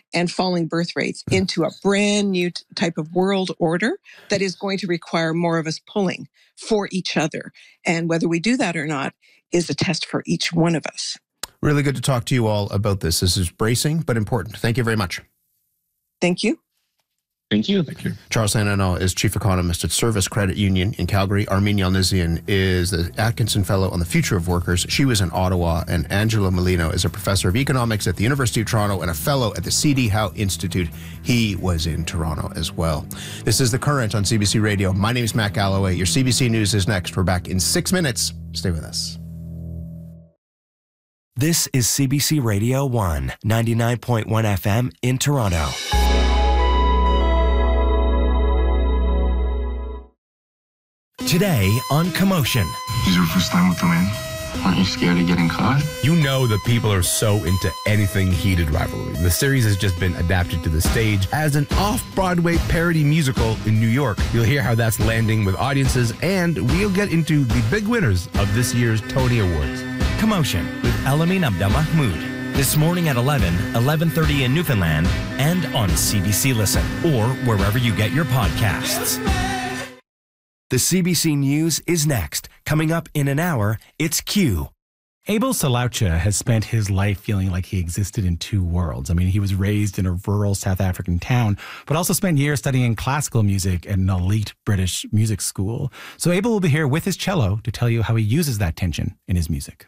and falling birth rates into a brand new type of world order that is going to require more of us pulling for each other. And whether we do that or not is a test for each one of us. Really good to talk to you all about this. This is bracing, but important. Thank you very much. Thank you. Thank you. Thank you. Charles Sanano is Chief Economist at Service Credit Union in Calgary. Armin Yalnizyan is the Atkinson Fellow on the Future of Workers. She was in Ottawa. And Angelo Molino is a Professor of Economics at the University of Toronto and a Fellow at the C.D. Howe Institute. He was in Toronto as well. This is The Current on CBC Radio. My name is Matt Galloway. Your CBC News is next. We're back in 6 minutes. Stay with us. This is CBC Radio 1, 99.1 FM in Toronto. Today on Commotion. Is your first time with the man? Aren't you scared of getting caught? You know that people are so into anything heated rivalry. The series has just been adapted to the stage as an off-Broadway parody musical in New York. You'll hear how that's landing with audiences, and we'll get into the big winners of this year's Tony Awards. Commotion with Elamin Abdelmahmoud. This morning at 11:30 in Newfoundland, and on CBC Listen, or wherever you get your podcasts. The CBC News is next. Coming up in an hour, it's Q. Abel Salaucha has spent his life feeling like he existed in two worlds. I mean, he was raised in a rural South African town, but also spent years studying classical music at an elite British music school. So Abel will be here with his cello to tell you how he uses that tension in his music.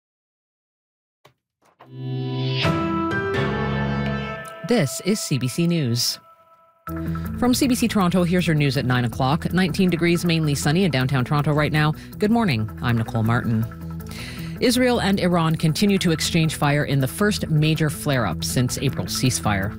This is CBC News. From CBC Toronto, here's your news at 9 o'clock. 19 degrees, mainly sunny in downtown Toronto right now. Good morning. I'm Nicole Martin. Israel and Iran continue to exchange fire in the first major flare-up since April's ceasefire.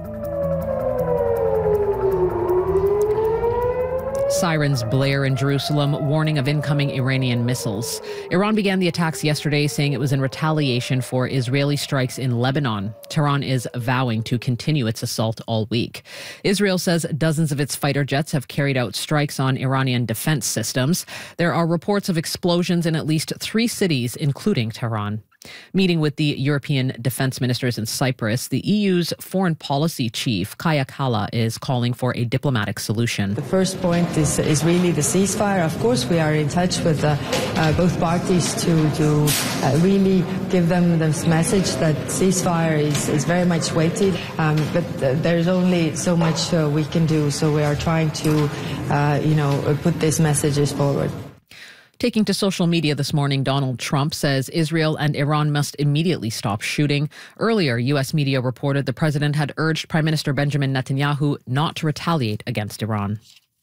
Sirens blare in Jerusalem, warning of incoming Iranian missiles. Iran began the attacks yesterday, saying it was in retaliation for Israeli strikes in Lebanon. Tehran is vowing to continue its assault all week. Israel says dozens of its fighter jets have carried out strikes on Iranian defense systems. There are reports of explosions in at least 3 cities, including Tehran. Meeting with the European defense ministers in Cyprus, the EU's foreign policy chief, Kaja Kallas, is calling for a diplomatic solution. The first point is really the ceasefire. Of course, we are in touch with both parties to really give them this message that ceasefire is very much weighted, but there's only so much we can do. So we are trying to, put these messages forward. Taking to social media this morning, Donald Trump says Israel and Iran must immediately stop shooting. Earlier, U.S. media reported the president had urged Prime Minister Benjamin Netanyahu not to retaliate against Iran.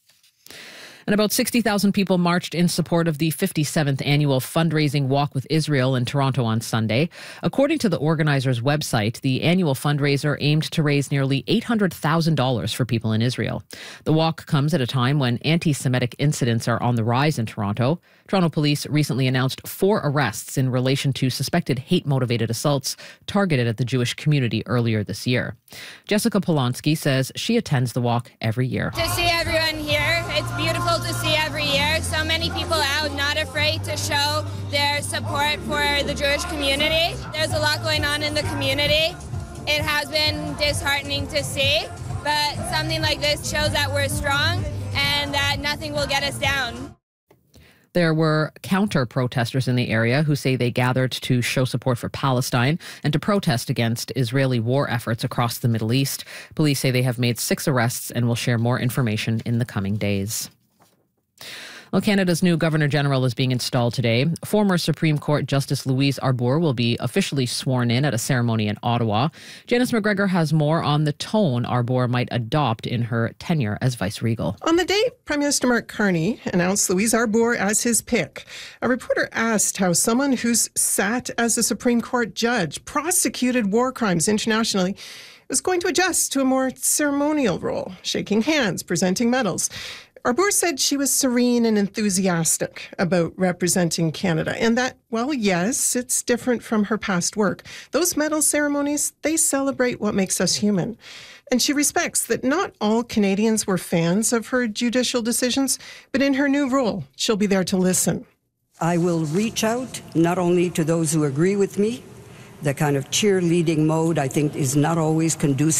And about 60,000 people marched in support of the 57th annual fundraising Walk with Israel in Toronto on Sunday. According to the organizers' website, the annual fundraiser aimed to raise nearly $800,000 for people in Israel. The walk comes at a time when anti-Semitic incidents are on the rise in Toronto. Toronto police recently announced 4 arrests in relation to suspected hate-motivated assaults targeted at the Jewish community earlier this year. Jessica Polonsky says she attends the walk every year. To see everyone here, it's beautiful to see every year. So many people out, not afraid to show their support for the Jewish community. There's a lot going on in the community. It has been disheartening to see, but something like this shows that we're strong and that nothing will get us down. There were counter-protesters in the area who say they gathered to show support for Palestine and to protest against Israeli war efforts across the Middle East. Police say they have made 6 arrests and will share more information in the coming days. Well, Canada's new Governor-General is being installed today. Former Supreme Court Justice Louise Arbour will be officially sworn in at a ceremony in Ottawa. Janice McGregor has more on the tone Arbour might adopt in her tenure as vice-regal. On the day Prime Minister Mark Carney announced Louise Arbour as his pick, a reporter asked how someone who's sat as a Supreme Court judge, prosecuted war crimes internationally, was going to adjust to a more ceremonial role, shaking hands, presenting medals. Arbour said she was serene and enthusiastic about representing Canada and that, well, yes, it's different from her past work. Those medal ceremonies, they celebrate what makes us human. And she respects that not all Canadians were fans of her judicial decisions, but in her new role, she'll be there to listen. I will reach out not only to those who agree with me. The kind of cheerleading mode, I think, is not always conducive